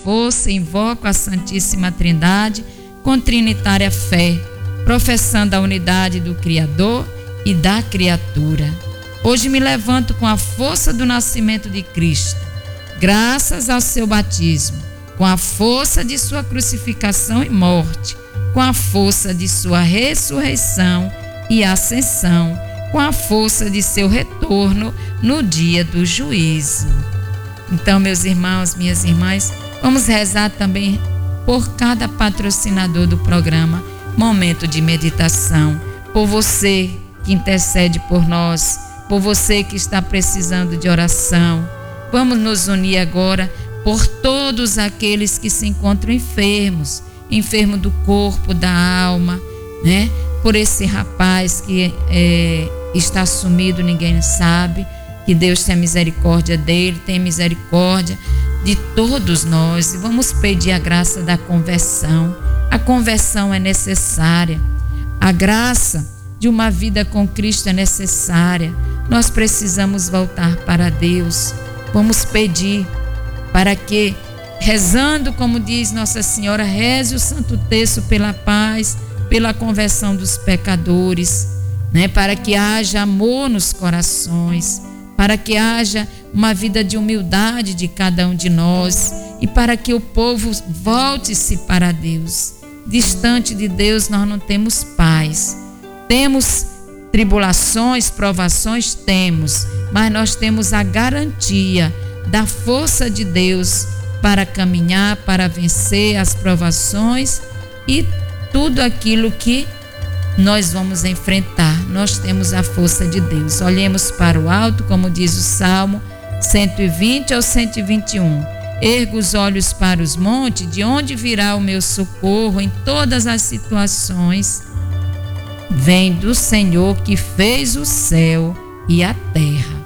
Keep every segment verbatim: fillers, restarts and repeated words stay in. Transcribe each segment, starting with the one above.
força, invoco a Santíssima Trindade com trinitária fé, professando a unidade do Criador e da criatura. Hoje me levanto com a força do nascimento de Cristo, graças ao seu batismo, com a força de sua crucificação e morte, com a força de sua ressurreição e ascensão, com a força de seu retorno no dia do juízo. Então, meus irmãos, minhas irmãs, vamos rezar também por cada patrocinador do programa Momento de Meditação, por você que intercede por nós, por você que está precisando de oração. Vamos nos unir agora por todos aqueles que se encontram enfermos, enfermo do corpo, da alma, né? Por esse rapaz que é, está sumido, ninguém sabe. Que Deus tenha misericórdia dele, tenha misericórdia de todos nós. E vamos pedir a graça da conversão. A conversão é necessária. A graça de uma vida com Cristo é necessária. Nós precisamos voltar para Deus. Vamos pedir para que, rezando, como diz Nossa Senhora, reze o Santo Terço pela paz, pela conversão dos pecadores, né? Para que haja amor nos corações, para que haja uma vida de humildade de cada um de nós e para que o povo volte-se para Deus. Distante de Deus nós não temos paz. Temos tribulações, provações, temos, mas nós temos a garantia da força de Deus para caminhar, para vencer as provações e tudo aquilo que nós vamos enfrentar. Nós temos a força de Deus. Olhemos para o alto, como diz o Salmo cento e vinte ao cento e vinte e um. Ergo os olhos para os montes, de onde virá o meu socorro em todas as situações? Vem do Senhor que fez o céu e a terra.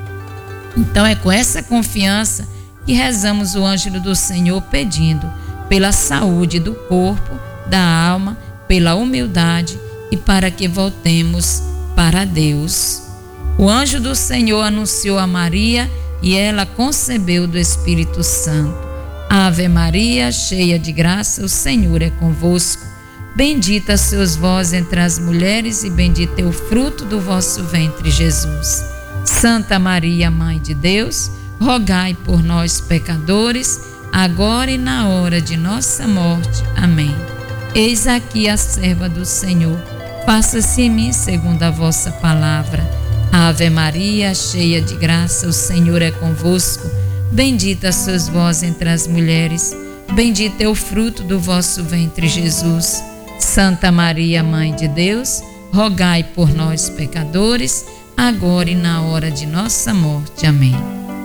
Então é com essa confiança que rezamos o ângelo do Senhor pedindo pela saúde do corpo, da alma, pela humildade e para que voltemos para Deus. O anjo do Senhor anunciou a Maria e ela concebeu do Espírito Santo. Ave Maria, cheia de graça, o Senhor é convosco. Bendita sois vós entre as mulheres e bendito é o fruto do vosso ventre, Jesus. Santa Maria, Mãe de Deus, rogai por nós, pecadores, agora e na hora de nossa morte. Amém. Eis aqui a serva do Senhor. Faça-se em mim segundo a vossa palavra. Ave Maria, cheia de graça, o Senhor é convosco. Bendita sois vós entre as mulheres, bendito é o fruto do vosso ventre, Jesus. Santa Maria, Mãe de Deus, rogai por nós, pecadores, agora e na hora de nossa morte. Amém.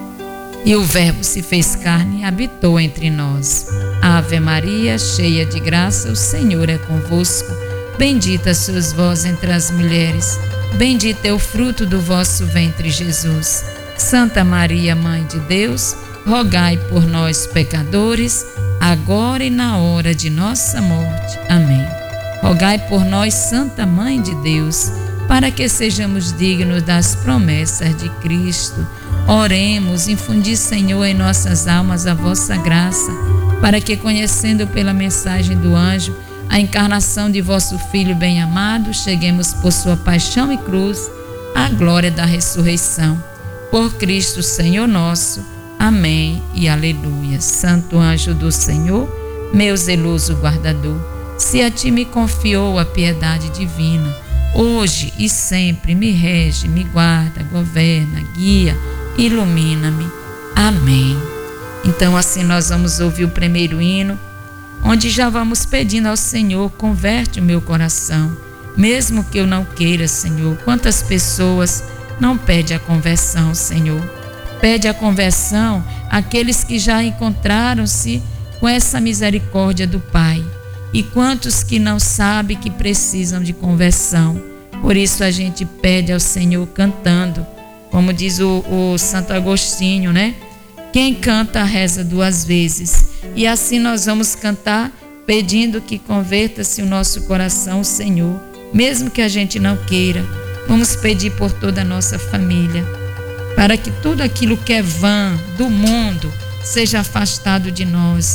E o Verbo se fez carne e habitou entre nós. Ave Maria, cheia de graça, o Senhor é convosco. Bendita sois vós entre as mulheres, bendito é o fruto do vosso ventre, Jesus. Santa Maria, Mãe de Deus, rogai por nós, pecadores, agora e na hora de nossa morte. Amém. Rogai por nós, Santa Mãe de Deus, para que sejamos dignos das promessas de Cristo. Oremos, infundi, Senhor, em nossas almas a vossa graça, para que, conhecendo pela mensagem do anjo a encarnação de vosso Filho bem-amado, cheguemos por sua paixão e cruz à glória da ressurreição. Por Cristo, Senhor nosso. Amém e aleluia. Santo anjo do Senhor, meu zeloso guardador, se a ti me confiou a piedade divina, hoje e sempre me rege, me guarda, governa, guia, ilumina-me. Amém. Então assim nós vamos ouvir o primeiro hino, onde já vamos pedindo ao Senhor, converte o meu coração, mesmo que eu não queira, Senhor. Quantas pessoas não pedem a conversão, Senhor? Pede a conversão àqueles que já encontraram-se com essa misericórdia do Pai. E quantos que não sabem que precisam de conversão? Por isso a gente pede ao Senhor cantando, como diz o, o Santo Agostinho, né? Quem canta reza duas vezes. E assim nós vamos cantar pedindo que converta-se o nosso coração, Senhor, mesmo que a gente não queira. Vamos pedir por toda a nossa família, para que tudo aquilo que é vã do mundo seja afastado de nós.